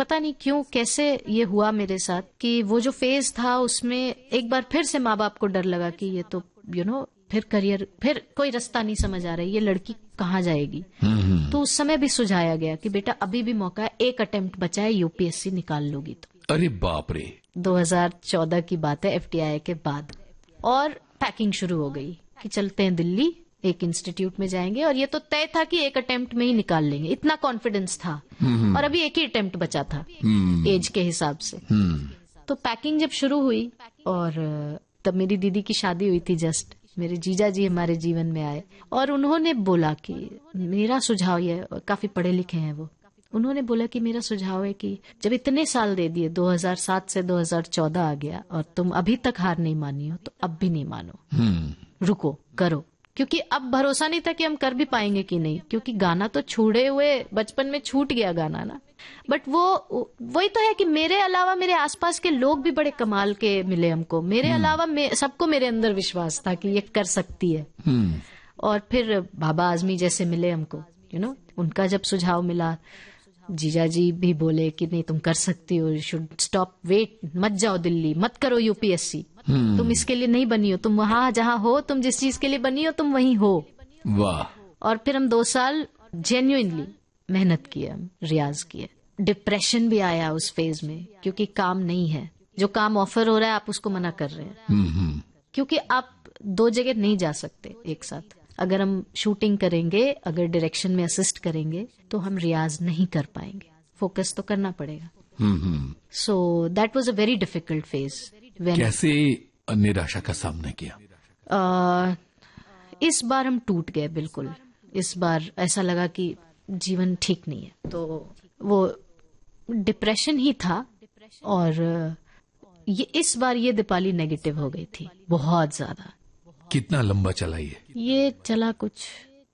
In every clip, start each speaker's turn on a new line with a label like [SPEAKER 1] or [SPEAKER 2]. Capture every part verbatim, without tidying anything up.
[SPEAKER 1] पता नहीं क्यों कैसे ये हुआ मेरे साथ कि वो जो फेज था उसमें एक बार फिर से माँ बाप को डर लगा कि ये तो यू नो फिर करियर, फिर कोई रास्ता नहीं समझ आ रहा है, ये लड़की कहाँ जाएगी। तो उस समय भी सुझाया गया कि बेटा अभी भी मौका है, एक अटेम्प्ट बचा है, यूपीएससी निकाल लोगी तो।
[SPEAKER 2] अरे बाप रे।
[SPEAKER 1] दो हज़ार चौदह की बात है, एफटीआई के बाद। और पैकिंग शुरू हो गई कि चलते हैं दिल्ली, एक इंस्टीट्यूट में जाएंगे, और ये तो तय था कि एक अटेम्प्ट में ही निकाल लेंगे, इतना कॉन्फिडेंस था। और अभी एक ही अटेम्प्ट बचा था एज के हिसाब से। तो पैकिंग जब शुरू हुई, और तब मेरी दीदी की शादी हुई थी जस्ट, मेरे जीजा जी हमारे जीवन में आए और उन्होंने बोला कि मेरा सुझाव ये, काफी पढ़े लिखे हैं वो, उन्होंने बोला कि मेरा सुझाव है कि जब इतने साल दे दिए, दो हज़ार सात से दो हज़ार चौदह आ गया और तुम अभी तक हार नहीं मानी हो, तो अब भी नहीं मानो, रुको, करो। क्योंकि अब भरोसा नहीं था कि हम कर भी पाएंगे कि नहीं, क्योंकि गाना तो छूटे हुए बचपन में छूट गया गाना ना। बट वो वही तो है कि मेरे अलावा मेरे आसपास के लोग भी बड़े कमाल के मिले हमको, मेरे अलावा मे, सबको मेरे अंदर विश्वास था कि ये कर सकती है। और फिर बाबा आजमी जैसे मिले हमको, यू नो, उनका जब सुझाव मिला, जीजा जी भी बोले कि नहीं तुम कर सकती हो, यू शुड स्टॉप, वेट, मत जाओ दिल्ली, मत करो यूपीएससी, तुम इसके लिए नहीं बनी हो, तुम वहां जहां हो, तुम जिस चीज के लिए बनी हो तुम वहीं हो।
[SPEAKER 2] वाह।
[SPEAKER 1] और फिर हम दो साल जेन्युइनली मेहनत किए, हम रियाज किए। डिप्रेशन भी आया उस फेज में, क्योंकि काम नहीं है, जो काम ऑफर हो रहा है आप उसको मना कर रहे हैं, क्योंकि आप दो जगह नहीं जा सकते एक साथ। अगर हम शूटिंग करेंगे, अगर डायरेक्शन में असिस्ट करेंगे, तो हम रियाज नहीं कर पाएंगे, फोकस तो करना पड़ेगा। So that was a very difficult phase.
[SPEAKER 2] कैसे निराशा का सामना किया?
[SPEAKER 1] uh, इस बार हम टूट गए बिल्कुल। इस बार ऐसा लगा कि जीवन ठीक नहीं है, तो वो डिप्रेशन ही था। और ये इस बार ये दीपाली नेगेटिव हो गई थी बहुत ज्यादा।
[SPEAKER 2] कितना लंबा चला ये?
[SPEAKER 1] ये चला कुछ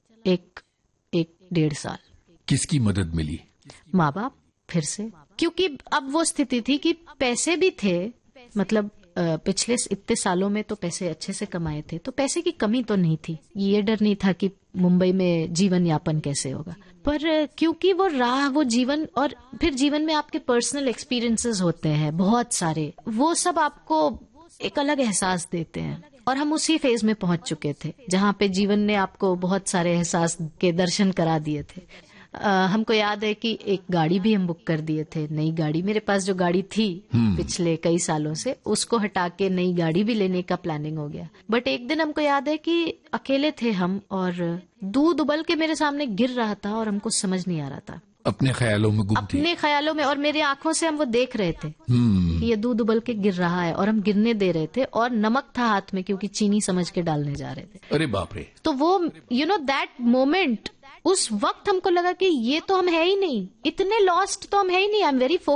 [SPEAKER 1] एक एक डेढ़ साल।
[SPEAKER 2] किसकी मदद मिली?
[SPEAKER 1] माँ बाप फिर से, क्योंकि अब वो स्थिति थी कि पैसे भी थे, मतलब पिछले इतने सालों में तो पैसे अच्छे से कमाए थे, तो पैसे की कमी तो नहीं थी। ये डर नहीं था कि मुंबई में जीवन यापन कैसे होगा, पर क्योंकि वो राह, वो जीवन, और फिर जीवन में आपके पर्सनल एक्सपीरियंसेस होते हैं बहुत सारे, वो सब आपको एक अलग एहसास देते हैं। और हम उसी फेज में पहुंच चुके थे जहां पे जीवन ने आपको बहुत सारे एहसास के दर्शन करा दिए थे। आ, हमको याद है कि एक गाड़ी भी हम बुक कर दिए थे, नई गाड़ी। मेरे पास जो गाड़ी थी पिछले कई सालों से, उसको हटा के नई गाड़ी भी लेने का प्लानिंग हो गया। बट एक दिन हमको याद है कि अकेले थे हम, और दूध उबल के मेरे सामने गिर रहा था और हमको समझ नहीं आ रहा था।
[SPEAKER 2] अपने ख्यालों में गुम थी।
[SPEAKER 1] अपने ख्यालों में, और मेरे आंखों से हम वो देख रहे थे कि ये दूध उबल के गिर रहा है, और हम गिरने दे रहे थे, और नमक था हाथ में क्योंकि चीनी समझ के डालने जा रहे थे।
[SPEAKER 2] अरे बाप रे।
[SPEAKER 1] तो वो यू नो दैट मोमेंट, उस वक्त हमको लगा कि ये तो हम है ही नहीं, इतने लॉस्ट तो हम है ही नहीं। I am very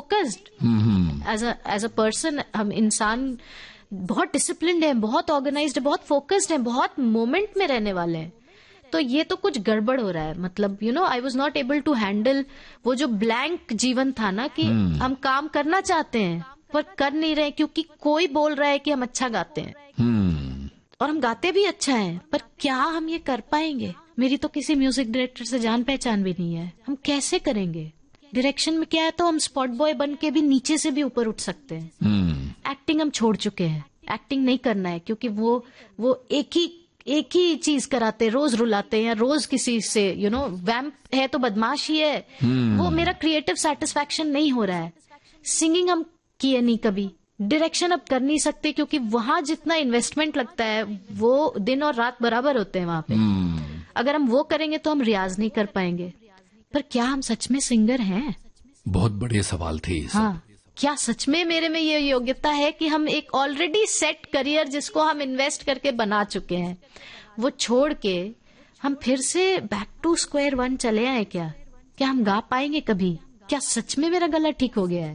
[SPEAKER 1] focused as a as a person. हम इंसान बहुत डिसिप्लिन्ड है, बहुत ऑर्गेनाइज्ड है, बहुत फोकस्ड है, बहुत मोमेंट में रहने वाले हैं। तो ये तो कुछ गड़बड़ हो रहा है, मतलब you know I was not able to handle वो जो ब्लैंक जीवन था ना, कि hmm. हम काम करना चाहते हैं पर कर नहीं रहे, क्योंकि कोई बोल रहा है कि हम अच्छा गाते हैं। hmm. और हम गाते भी अच्छा है, पर क्या हम ये कर पाएंगे? मेरी तो किसी म्यूजिक डायरेक्टर से जान पहचान भी नहीं है, हम कैसे करेंगे? डायरेक्शन में क्या है, तो हम स्पॉट बॉय बन के भी नीचे से भी ऊपर उठ सकते हैं। hmm. एक्टिंग हम छोड़ चुके हैं, एक्टिंग नहीं करना है, क्योंकि वो वो एक ही एक ही चीज कराते, रोज रुलाते हैं, रोज किसी से यू नो वैम्प है तो बदमाश ही है। hmm. वो मेरा क्रिएटिव सेटिस्फैक्शन नहीं हो रहा है। सिंगिंग हम किए नहीं कभी, डायरेक्शन अब कर नहीं सकते, क्योंकि वहां जितना इन्वेस्टमेंट लगता है वो दिन और रात बराबर होते हैं वहां पे। hmm. अगर हम वो करेंगे तो हम रियाज नहीं कर पाएंगे। पर क्या हम सच में सिंगर हैं?
[SPEAKER 2] बहुत बड़े सवाल थे ये सब।
[SPEAKER 1] हाँ, क्या सच में मेरे में ये योग्यता है कि हम एक ऑलरेडी सेट करियर जिसको हम इन्वेस्ट करके बना चुके हैं, वो छोड़ के हम फिर से बैक टू स्क्वायर वन चले आए? क्या क्या हम गा पाएंगे कभी? क्या सच में मेरा गला ठीक हो गया है?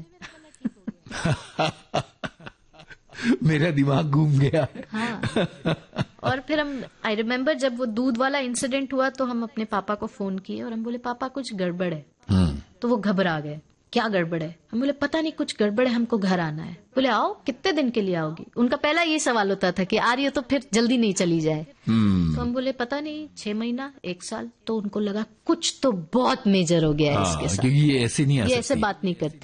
[SPEAKER 2] मेरा दिमाग घूम गया।
[SPEAKER 1] हाँ। और फिर हम, आई रिमेम्बर जब वो दूध वाला इंसिडेंट हुआ तो हम अपने पापा को फोन किए और हम बोले पापा कुछ गड़बड़ है। तो वो घबरा गए, क्या गड़बड़ है? हम बोले पता नहीं कुछ गड़बड़ है, हमको घर आना है। बोले आओ, कितने दिन के लिए आओगी? उनका पहला ये सवाल होता था कि आ रही हो तो फिर जल्दी नहीं चली जाए। hmm. तो हम बोले पता नहीं, छह महीना, एक साल। तो उनको लगा कुछ तो बहुत मेजर हो गया है इसके साथ,
[SPEAKER 2] क्योंकि ये ऐसे नहीं आ
[SPEAKER 1] ये
[SPEAKER 2] सकती।
[SPEAKER 1] ऐसे बात नहीं करती।